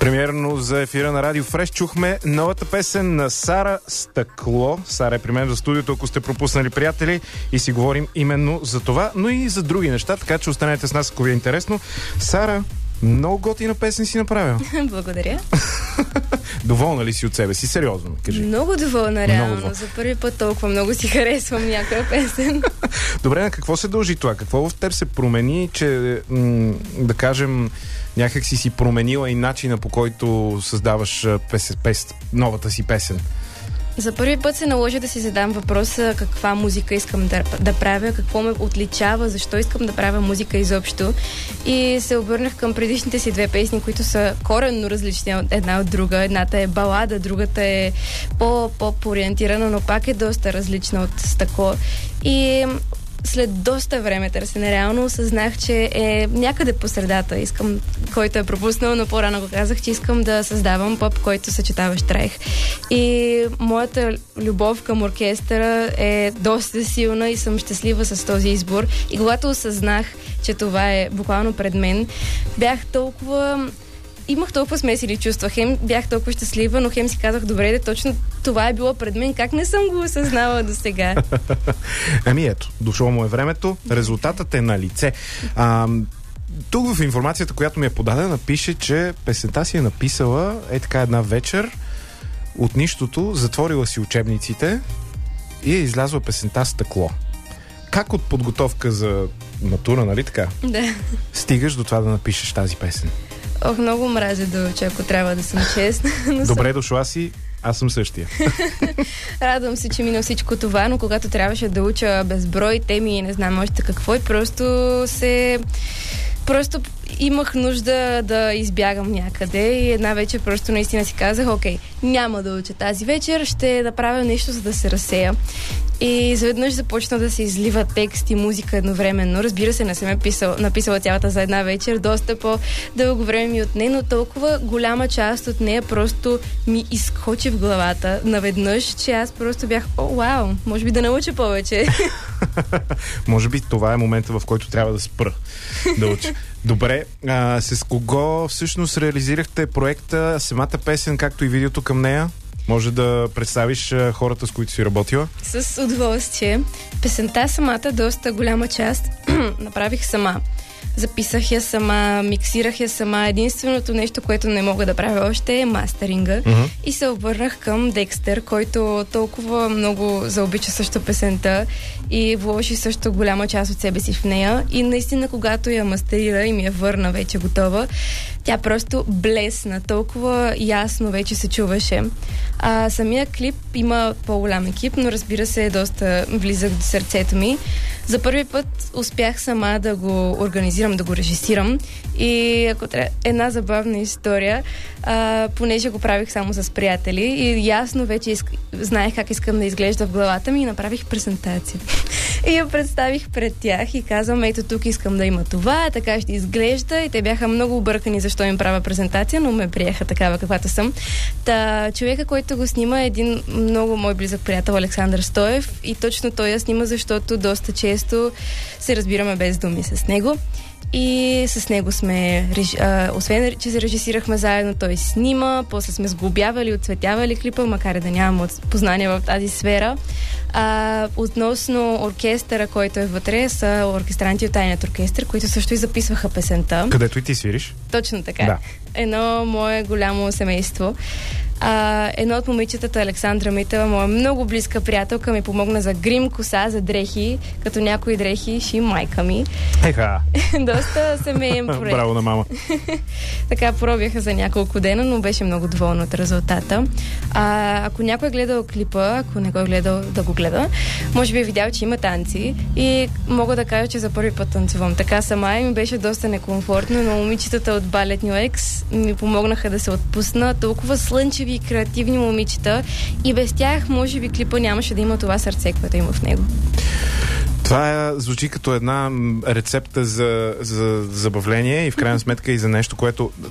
Премиерно за ефира на Радио Фреш чухме новата песен на Сара Стъкло. Сара е при мен в студиото, ако сте пропуснали, приятели, и си говорим именно за това, но и за други неща, така че останете с нас, ако ви е интересно. Сара, много готина песен си направила. Благодаря. Доволна ли си от себе си? Сериозно, кажи. Много доволна, реално. Много. За първи път толкова много си харесвам някоя песен. Добре, на какво се дължи това? Какво в теб се промени, че, да кажем, някак си променила и начина, по който създаваш новата си песен? За първи път се наложи да си задам въпроса каква музика искам да правя, какво ме отличава, защо искам да правя музика изобщо. И се обърнах към предишните си две песни, които са коренно различни една от друга. Едната е балада, другата е по-ориентирана, но пак е доста различна от Стъкло. И след доста време търсене, реално осъзнах, че е някъде по средата. Искам, който е пропуснал, но по-рано го казах, че искам да създавам поп, който съчетава щрайх. И моята любов към оркестъра е доста силна и съм щастлива с този избор. И когато осъзнах, че това е буквално пред мен, имах толкова смесили чувства. Хем бях толкова щастлива, но хем си казах, добре, точно това е било пред мен. Как не съм го осъзнала до сега? Ами ето, дошло му е времето. Резултатът е на лице. Тук в информацията, която ми е подадена, пише, че песента си е написала така една вечер от нищото, затворила си учебниците и е излязла песента Стъкло. Как от подготовка за матура, нали така? Да. Стигаш до това да напишеш тази песен? Много мразя да уча, ако трябва да съм честна. Добре дошла си, аз съм същия. Радвам се, че мина всичко това, но когато трябваше да уча безброй теми и не знам още какво, и просто имах нужда да избягам някъде и една вечер просто наистина си казах, окей, няма да уча тази вечер, ще направя нещо, за да се разсея. И изведнъж започна да се излива текст и музика едновременно. Разбира се, не съм написала цялата за една вечер, доста по-дълго време ми отне, но толкова голяма част от нея просто ми изскочи в главата наведнъж, че аз просто бях, вау, може би да науча повече. Може би това е момента, в който трябва да спра да уча. Добре, с кого всъщност реализирахте проекта, самата песен, както и видеото към нея? Може да представиш хората, с които си работила? С удоволствие. Песента самата, доста голяма част, направих сама. Записах я сама, миксирах я сама. Единственото нещо, което не мога да правя още, е мастеринга. И се обърнах към Декстер, който толкова много заобича също песента и вложи също голяма част от себе си в нея. И наистина, когато я мастерира и ми я върна вече готова, тя просто блесна. Толкова ясно вече се чуваше. Самия клип има по-голям екип, но разбира се е доста близък до сърцето ми. За първи път успях сама да го организирам, да го режисирам и ако трябва една забавна история, понеже го правих само с приятели и ясно вече знаех как искам да изглежда в главата ми и направих презентация. И я представих пред тях и казвам, ето тук искам да има това, така ще изглежда, и те бяха много объркани защо им правя презентация, но ме приеха такава каквато съм. Човека, който го снима, е един много мой близък приятел, Александър Стоев, и точно той я снима, защото доста често се разбираме без думи с него. И с него сме, освен че се режисирахме заедно, той снима, после сме сглобявали, отцветявали клипа, макар и да нямам познания в тази сфера. Относно оркестъра, който е вътре, са оркестранти от Тайният оркестър, които също и записваха песента. Където и ти свириш? Точно така. Да. Едно мое голямо семейство. Едно от момичетата, Александра Митева, моя много близка приятелка, ми помогна за грим, коса, за дрехи, като някои дрехи ши майка ми. Еха! Доста семейен проект. Браво на мама! Така пробяха за няколко дена, но беше много доволна от резултата. Ако някой е гледал клипа, ако не го е гледал, да го гледа, може би е видял, че има танци и мога да кажа, че за първи път танцувам така сама и ми беше доста некомфортно, но момичетата от Балет Ню Екс ми помогнаха да се отпусна. Толкова слънчеви и креативни момичета и без тях, може би, клипа нямаше да има това сърце, което има в него. Това звучи като една рецепта за забавление и в крайна сметка и за нещо, което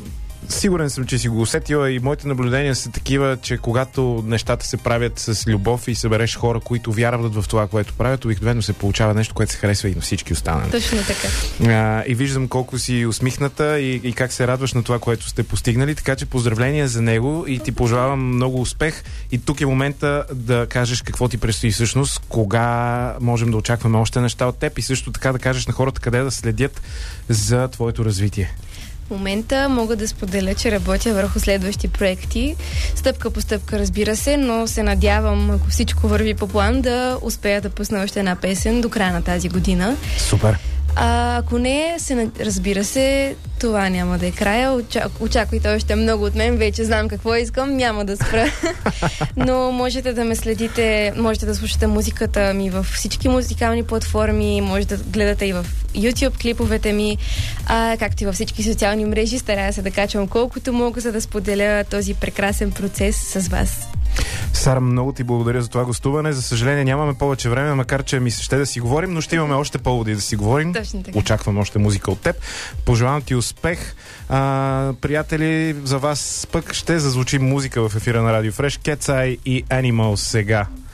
Сигурен съм, че си го усетила и моите наблюдения са такива, че когато нещата се правят с любов и събереш хора, които вярват в това, което правят, обикновено се получава нещо, което се харесва и на всички останали. Точно така. И виждам колко си усмихната и как се радваш на това, което сте постигнали, така че поздравления за него и ти пожелавам много успех. И тук е момента да кажеш какво ти предстои всъщност, кога можем да очакваме още неща от теб и също така да кажеш на хората къде да следят за твоето развитие. В момента мога да споделя, че работя върху следващи проекти. Стъпка по стъпка, разбира се, но се надявам, ако всичко върви по план, да успея да пусна още една песен до края на тази година. Супер! Ако не, разбира се, това няма да е края. Очаквайте още много от мен, вече знам какво искам, няма да спра. Но можете да ме следите, можете да слушате музиката ми във всички музикални платформи, можете да гледате и в YouTube клиповете ми, както и във всички социални мрежи. Старая се да качвам колкото мога, за да споделя този прекрасен процес с вас. Сара, много ти благодаря за това гостуване. За съжаление нямаме повече време, макар че ми се ще да си говорим, но ще имаме още поводи да си говорим. Очаквам още музика от теб. Пожелавам ти успех. Приятели, за вас пък ще зазвучи музика в ефира на Радио Фреш. Cat's Eye и Animals сега.